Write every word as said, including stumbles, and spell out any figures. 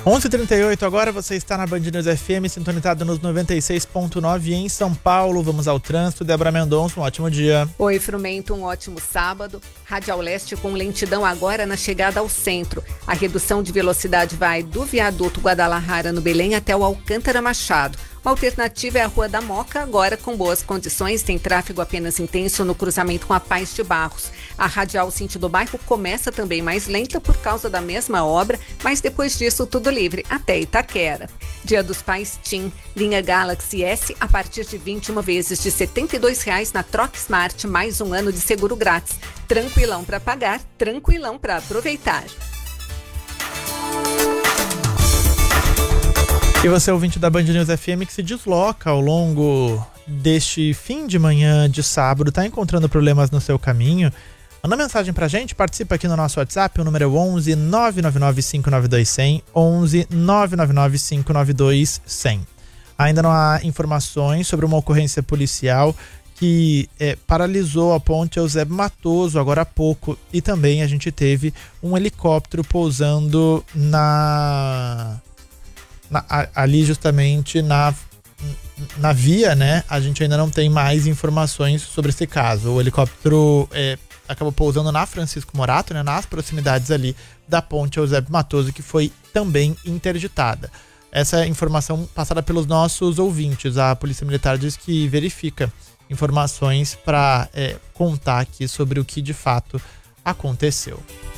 onze e trinta e oito agora, você está na Band News F M, sintonizado nos noventa e seis ponto nove em São Paulo. Vamos ao trânsito. Débora Mendonça, um ótimo dia. Oi, Frumento, um ótimo sábado. Radial Leste com lentidão agora na chegada ao centro. A redução de velocidade vai do viaduto Guadalajara no Belém até o Alcântara Machado. A alternativa é a Rua da Moca, agora com boas condições, tem tráfego apenas intenso no cruzamento com a Paz de Barros. A radial sentido bairro começa também mais lenta por causa da mesma obra, mas depois disso tudo livre, até Itaquera. Dia dos Pais Tim, linha Galaxy S a partir de vinte e uma vezes de setenta e dois reais na Troca Smart, mais um ano de seguro grátis. Tranquilão para pagar, tranquilão para aproveitar. E você, ouvinte da Band News F M, que se desloca ao longo deste fim de manhã de sábado, está encontrando problemas no seu caminho, manda mensagem pra gente, participa aqui no nosso WhatsApp, o número é onze nove nove nove cinco nove dois zero zero, onze nove nove nove cinco nove dois zero zero. Ainda não há informações sobre uma ocorrência policial que é, paralisou a ponte Eusébio Matoso agora há pouco, e também a gente teve um helicóptero pousando na... Na, ali justamente na, na via, né? A gente ainda não tem mais informações sobre esse caso. O helicóptero é, acabou pousando na Francisco Morato, né? Nas proximidades ali da ponte Eusébio Matoso, que foi também interditada. Essa é a informação passada pelos nossos ouvintes. A Polícia Militar diz que verifica informações para é, contar aqui sobre o que de fato aconteceu.